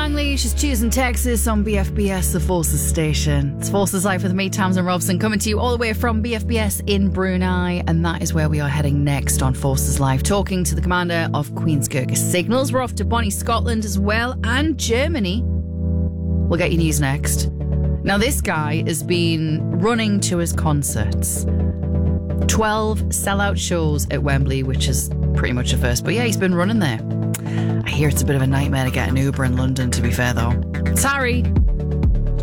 Langley, she's choosing Texas on BFBS, the Forces station. It's Forces Live with me, Tamsin Robson, coming to you all the way from BFBS in Brunei, and that is where we are heading next on Forces Live, talking to the commander of Queen's Kirkus Signals. We're off to Bonnie, Scotland as well, and Germany. We'll get you news next. Now, this guy has been running to his concerts. 12 sellout shows at Wembley, which is pretty much a first, but yeah, he's been running there. I hear it's a bit of a nightmare to get an Uber in London, to be fair though. It's Harry.